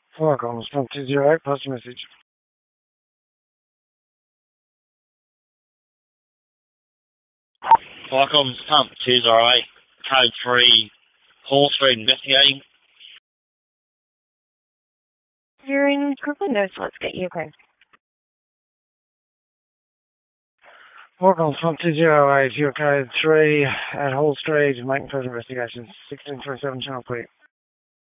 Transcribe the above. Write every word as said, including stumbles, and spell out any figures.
Welcome, Pump two zero eight, post a message. Welcome, Pump two zero eight, code three, Hall Street investigating. You're in Brooklyn Nurse, let's get you okay. Welcome, Pump two zero eight, your code three at Hall Street, making further investigations. sixteen twenty-seven, channel clear.